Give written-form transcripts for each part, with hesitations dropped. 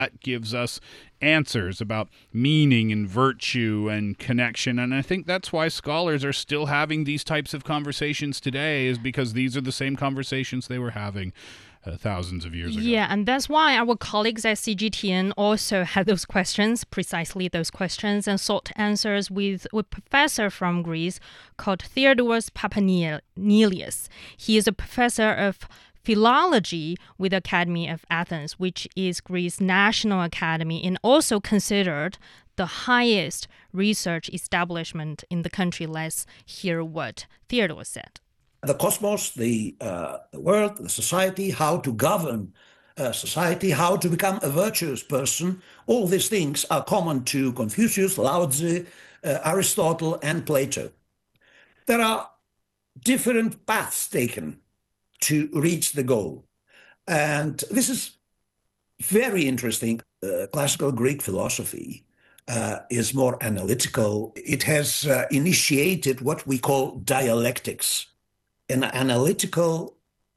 that gives us answers about meaning and virtue and connection. And I think that's why scholars are still having these types of conversations today, is because these are the same conversations they were having thousands of years ago. Yeah, and that's why our colleagues at CGTN also had those questions, precisely those questions, and sought answers with a professor from Greece called Theodoros Papanelias. He is a professor of philology with the Academy of Athens, which is Greece's national academy and also considered the highest research establishment in the country. Let's hear what Theodoros said. The cosmos, the world, the society, how to govern society, how to become a virtuous person, all these things are common to Confucius, Lao Tzu, Aristotle, and Plato. There are different paths taken to reach the goal. And this is very interesting. Classical Greek philosophy is more analytical. It has initiated what we call dialectics, an analytical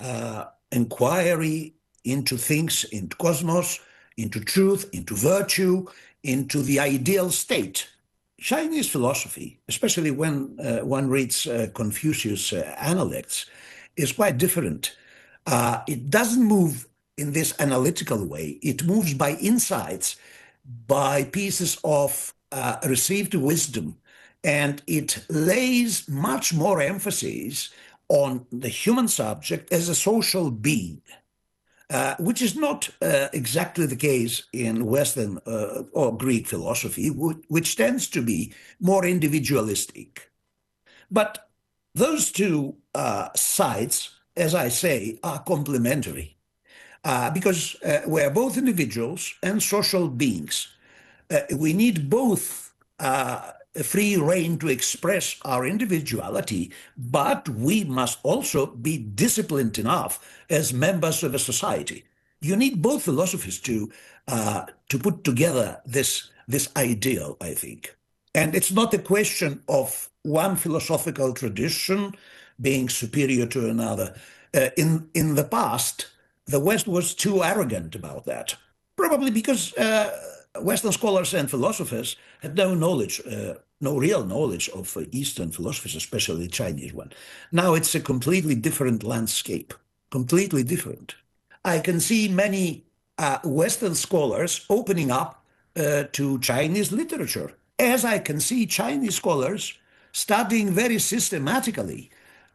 inquiry into things, into cosmos, into truth, into virtue, into the ideal state. Chinese philosophy, especially when one reads Confucius' Analects, is quite different. It doesn't move in this analytical way. It moves by insights, by pieces of received wisdom, and it lays much more emphasis on the human subject as a social being, which is not exactly the case in Western or Greek philosophy, which tends to be more individualistic. But those two sides, as I say, are complementary because we're both individuals and social beings. We need both free rein to express our individuality, but we must also be disciplined enough as members of a society. You need both philosophies to put together this ideal, I think. And it's not a question of one philosophical tradition being superior to another. In the past, the West was too arrogant about that, probably because Western scholars and philosophers had no knowledge, no real knowledge of Eastern philosophies, especially the Chinese one. Now it's a completely different landscape, completely different. I can see many Western scholars opening up to Chinese literature, as I can see Chinese scholars studying very systematically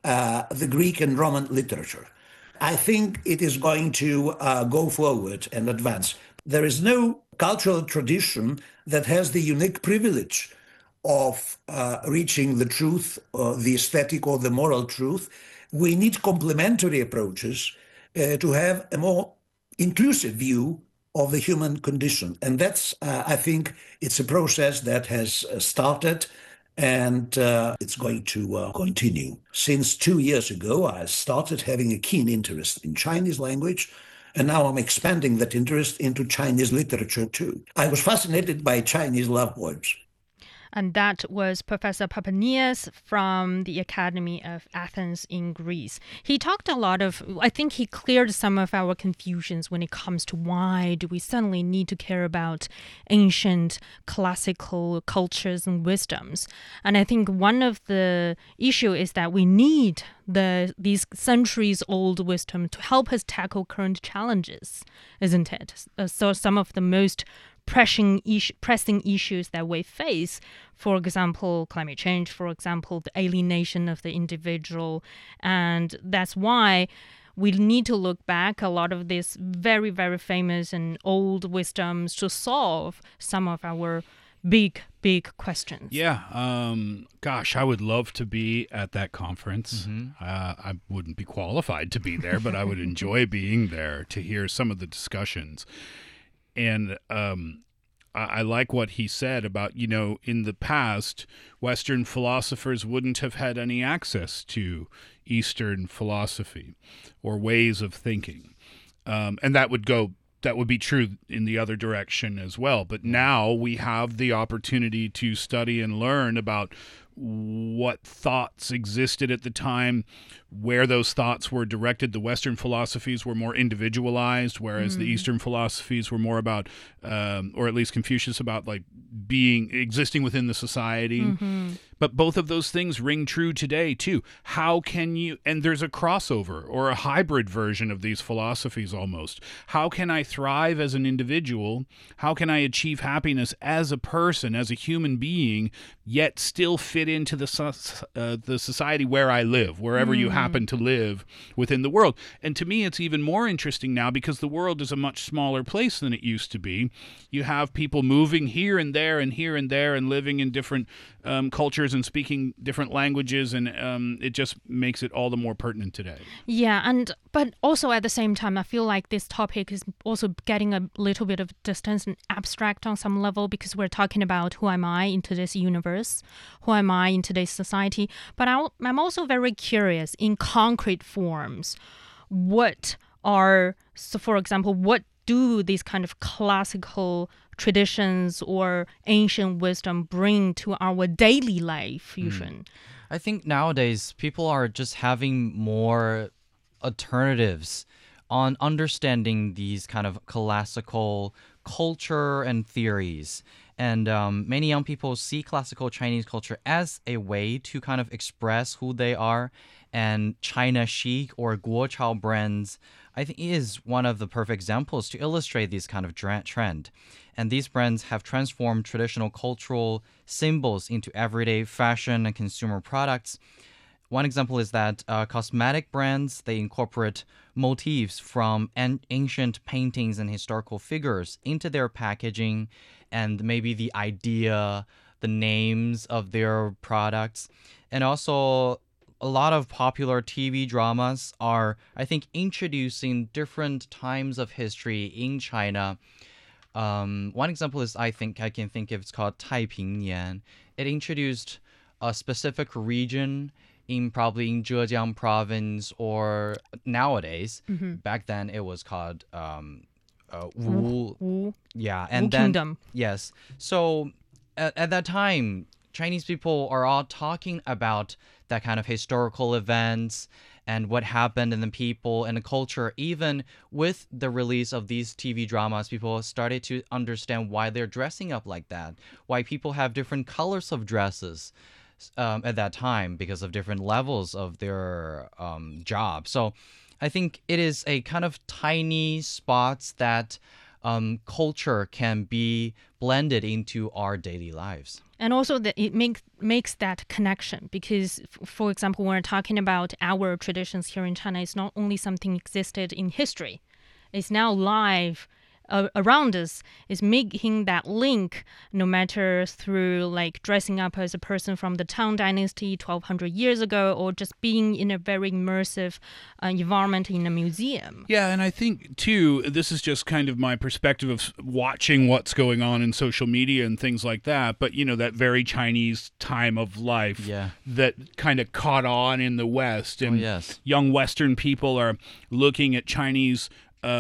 the Greek and Roman literature. I think it is going to go forward and advance. There is no cultural tradition that has the unique privilege of reaching the truth, or the aesthetic or the moral truth. We need complementary approaches to have a more inclusive view of the human condition. And that's, I think, it's a process that has started, and it's going to continue. Since 2 years ago, I started having a keen interest in Chinese language, and now I'm expanding that interest into Chinese literature too. I was fascinated by Chinese love poems. And that was Professor Papanelias from the Academy of Athens in Greece. He talked a lot of, I think he cleared some of our confusions when it comes to why do we suddenly need to care about ancient classical cultures and wisdoms. And I think one of the issue is that we need these centuries-old wisdom to help us tackle current challenges, isn't it? So some of the most pressing issues that we face, for example, climate change, for example, the alienation of the individual. And that's why we need to look back a lot of these very, very famous and old wisdoms to solve some of our big questions. Yeah. Gosh, I would love to be at that conference. I wouldn't be qualified to be there, but I would enjoy being there to hear some of the discussions. And I like what he said about, in the past, Western philosophers wouldn't have had any access to Eastern philosophy or ways of thinking. And that would be true in the other direction as well. But now we have the opportunity to study and learn about what thoughts existed at the time, where those thoughts were directed. The Western philosophies were more individualized, whereas the Eastern philosophies were more about, or at least Confucius, about like existing within the society. But both of those things ring true today too. How can you, and there's a crossover or a hybrid version of these philosophies almost. How can I thrive as an individual? How can I achieve happiness as a person, as a human being, yet still fit into the society where I live, wherever you happen to live within the world? And to me, it's even more interesting now because the world is a much smaller place than it used to be. You have people moving here and there and here and there and living in different cultures and speaking different languages, and it just makes it all the more pertinent today. Yeah, but also at the same time, I feel like this topic is also getting a little bit of distance and abstract on some level because we're talking about who am I in today's universe, who am I in today's society. But I'm also very curious in concrete forms, for example, what do these kind of classical traditions or ancient wisdom bring to our daily life, Yushen? I think nowadays people are just having more alternatives on understanding these kind of classical culture and theories. And many young people see classical Chinese culture as a way to kind of express who they are. And China chic or Guochao brands, I think, is one of the perfect examples to illustrate this kind of trend. And these brands have transformed traditional cultural symbols into everyday fashion and consumer products. One example is that cosmetic brands, they incorporate motifs from ancient paintings and historical figures into their packaging, and maybe the idea, the names of their products. And also, a lot of popular TV dramas are, I think, introducing different times of history in China. One example is, I can think of, it's called Taiping Nian. It introduced a specific region probably in Zhejiang province, or nowadays, back then it was called Wu. Yeah, and Wu then Kingdom. Yes. So at that time, Chinese people are all talking about that kind of historical events and what happened in the people and the culture. Even with the release of these TV dramas, people started to understand why they're dressing up like that, why people have different colors of dresses at that time because of different levels of their job. So I think it is a kind of tiny spots that culture can be blended into our daily lives. And also that it makes that connection because, for example, when we're talking about our traditions here in China, it's not only something existed in history. It's now live around us, is making that link, no matter through like dressing up as a person from the Tang Dynasty 1200 years ago, or just being in a very immersive environment in a museum. Yeah, and I think too, this is just kind of my perspective of watching what's going on in social media and things like that, but you know, that very Chinese time of life that kind of caught on in the West, and young Western people are looking at Chinese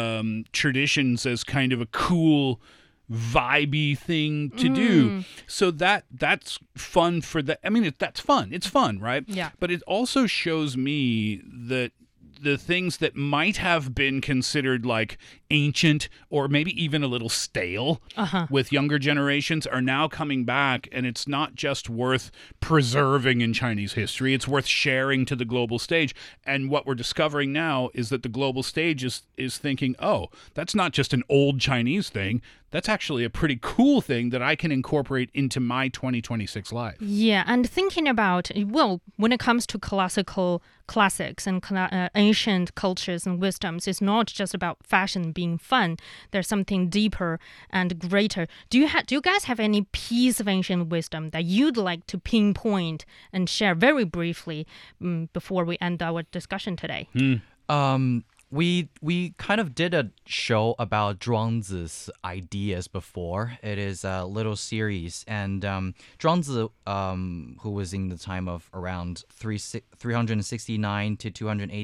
traditions as kind of a cool, vibey thing to do. So that's fun for the. I mean, that's fun. It's fun, right? Yeah. But it also shows me that the things that might have been considered like ancient or maybe even a little stale with younger generations are now coming back, and it's not just worth preserving in Chinese history, it's worth sharing to the global stage. And what we're discovering now is that the global stage is thinking, oh, that's not just an old Chinese thing, that's actually a pretty cool thing that I can incorporate into my 2026 life. Yeah, and thinking about, well, when it comes to classics and ancient cultures and wisdoms, it's not just about fashion being fun. There's something deeper and greater. Do you guys have any piece of ancient wisdom that you'd like to pinpoint and share very briefly before we end our discussion today? We kind of did a show about Zhuangzi's ideas before. It is a little series, and Zhuangzi, who was in the time of around 369 to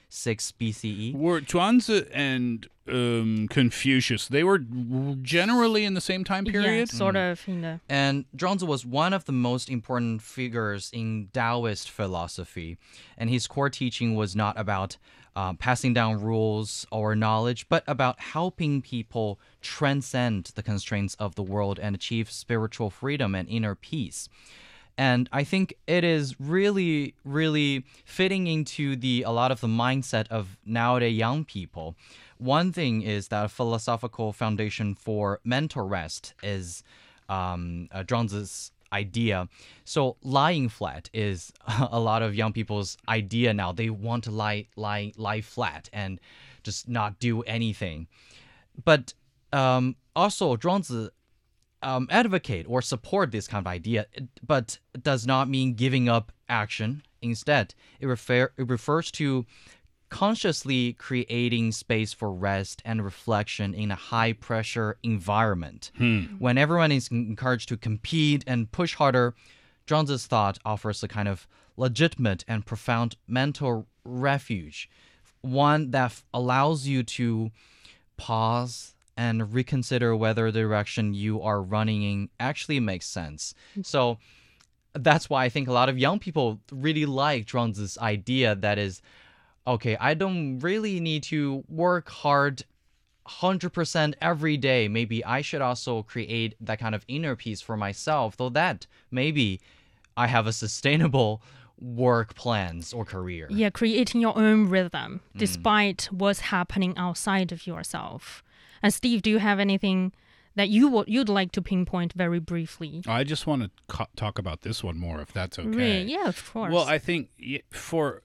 6 BCE. Were Zhuangzi and Confucius, they were generally in the same time period? Yeah, sort of. And Zhuangzi was one of the most important figures in Taoist philosophy. And his core teaching was not about passing down rules or knowledge, but about helping people transcend the constraints of the world and achieve spiritual freedom and inner peace. And I think it is really, really fitting into a lot of the mindset of nowadays young people. One thing is that a philosophical foundation for mental rest is Zhuangzi's idea. So lying flat is a lot of young people's idea now. They want to lie flat and just not do anything. But also Zhuangzi advocate or support this kind of idea, but it does not mean giving up action. Instead, it refers to consciously creating space for rest and reflection in a high-pressure environment. When everyone is encouraged to compete and push harder, Zhuangzi's thought offers a kind of legitimate and profound mental refuge, one that allows you to pause and reconsider whether the direction you are running in actually makes sense. So that's why I think a lot of young people really like Zhuangzi's idea that is, okay, I don't really need to work hard 100% every day. Maybe I should also create that kind of inner peace for myself, though that maybe I have a sustainable work plans or career. Yeah, creating your own rhythm despite what's happening outside of yourself. And Steve, do you have anything that you'd like to pinpoint very briefly? I just want to talk about this one more, if that's okay. Really? Yeah, of course. Well, I think for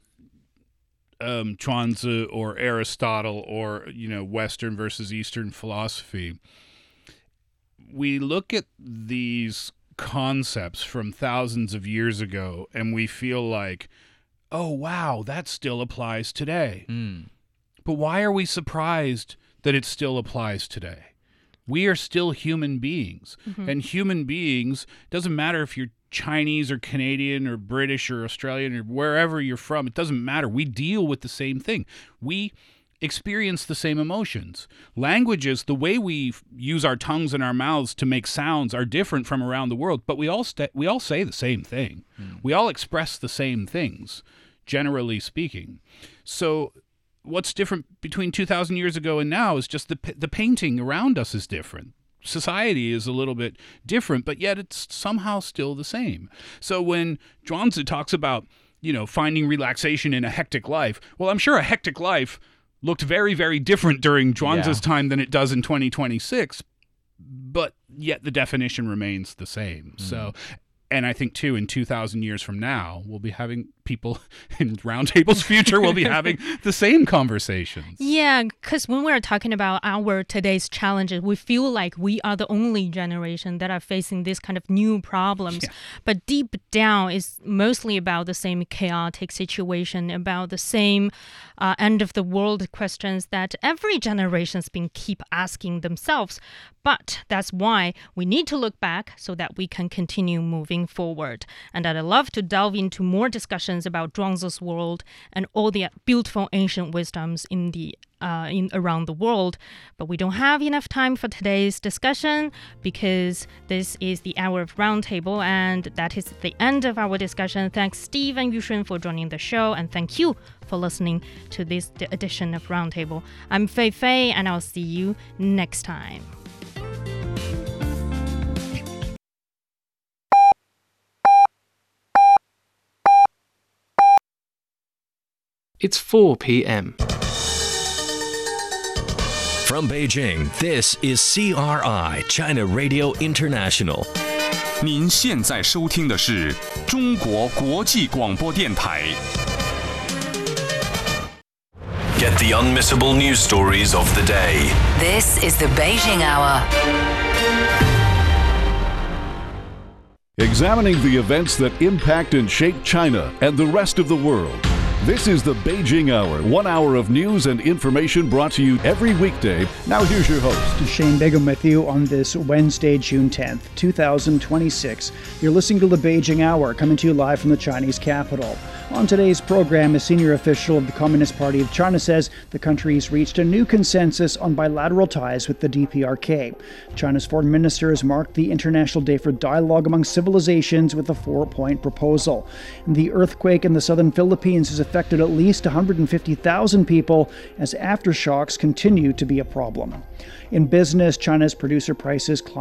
Zhuangzi or Aristotle or Western versus Eastern philosophy, we look at these concepts from thousands of years ago and we feel like, oh wow, that still applies today. But why are we surprised that it still applies today? We are still human beings. And human beings, doesn't matter if you're Chinese or Canadian or British or Australian or wherever you're from, it doesn't matter. We deal with the same thing. We experience the same emotions. Languages, the way we use our tongues and our mouths to make sounds are different from around the world, but we all say the same thing. We all express the same things, generally speaking. So what's different between 2,000 years ago and now is just the painting around us is different. Society is a little bit different, but yet it's somehow still the same. So when Zhuangzi talks about, finding relaxation in a hectic life, well, I'm sure a hectic life looked very, very different during Zhuangzi's time than it does in 2026, but yet the definition remains the same. So, and I think, too, in 2,000 years from now, we'll be having people in Roundtable's future will be having the same conversations. Yeah, because when we're talking about today's challenges, we feel like we are the only generation that are facing this kind of new problems. Yeah. But deep down, it's mostly about the same chaotic situation, about the same end of the world questions that every generation's been keep asking themselves. But that's why we need to look back so that we can continue moving forward. And I'd love to delve into more discussions about Zhuangzi's world and all the beautiful ancient wisdoms in around the world. But we don't have enough time for today's discussion because this is the hour of Roundtable, and that is the end of our discussion. Thanks, Steve and Yushun, for joining the show, and thank you for listening to this edition of Roundtable. I'm Fei Fei, and I'll see you next time. It's 4 p.m. From Beijing, this is CRI, China Radio International. 您现在收听的是中国国际广播电台。 Get the unmissable news stories of the day. This is the Beijing Hour. Examining the events that impact and shape China and the rest of the world. This is the Beijing Hour, 1 hour of news and information brought to you every weekday. Now here's your host. Shane Bigham with you on this Wednesday, June 10th, 2026. You're listening to the Beijing Hour, coming to you live from the Chinese capital. On today's program, a senior official of the Communist Party of China says the country's reached a new consensus on bilateral ties with the DPRK. China's foreign minister has marked the International Day for Dialogue Among Civilizations with a 4-point proposal. The earthquake in the southern Philippines has affected at least 150,000 people as aftershocks continue to be a problem. In business, China's producer prices climbed